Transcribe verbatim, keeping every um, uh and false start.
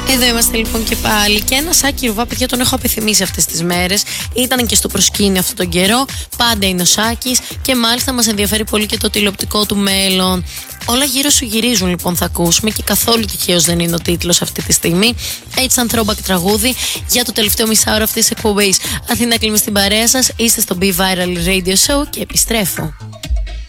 Εδώ είμαστε λοιπόν και πάλι. Και ένα Σάκη Ρουβά, παιδιά, τον έχω επιθυμήσει αυτές τις μέρες. Ήταν και στο προσκήνιο αυτόν τον καιρό. Πάντα είναι ο Σάκης. Και μάλιστα μας ενδιαφέρει πολύ και το τηλεοπτικό του μέλλον. Όλα γύρω σου γυρίζουν, λοιπόν, θα ακούσουμε. Και καθόλου τυχαίος δεν είναι ο τίτλος αυτή τη στιγμή. Έτσι, σαν throwback τραγούδι για το τελευταίο μισάωρο αυτής της εκπομπής. Αθήνα, κλείνουμε στην παρέα σας. Είστε στο Be Viral Radio Show και επιστρέφω.